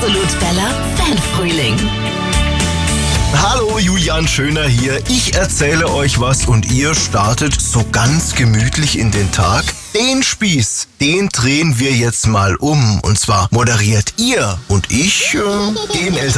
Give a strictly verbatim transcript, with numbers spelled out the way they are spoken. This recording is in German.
Absolut Bella Fanfrühling. Hallo, Julian Schöner hier. Ich erzähle euch was und ihr startet so ganz gemütlich in den Tag. Den Spieß, den drehen wir jetzt mal um. Und zwar moderiert ihr und ich äh, den Eltern.